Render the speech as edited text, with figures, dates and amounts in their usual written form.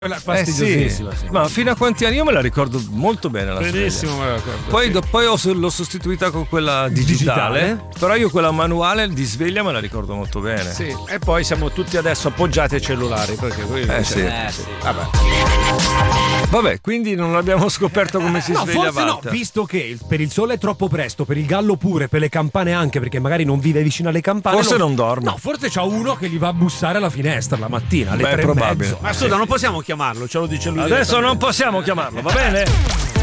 Quella fastidiosissima, sì. Ma fino a quanti anni? Io me la ricordo molto bene la Benissimo, sveglia. me la ricordo, Poi, sì. poi l'ho sostituita con quella digitale, però io quella manuale di sveglia me la ricordo molto bene. Sì, e poi siamo tutti adesso appoggiati ai cellulari perché sì. Vabbè. Vabbè, quindi non abbiamo scoperto come si sveglia forse no, Walter. visto che per il sole è troppo presto, per il gallo pure, per le campane anche, perché magari non vive vicino alle campane. Forse non dorme. No, forse c'ha uno che gli va a bussare alla finestra la mattina alle Beh, 3:30. probabile. Ma scusa, non possiamo chiamarlo, ce lo dice lui. Adesso non possiamo chiamarlo, va bene?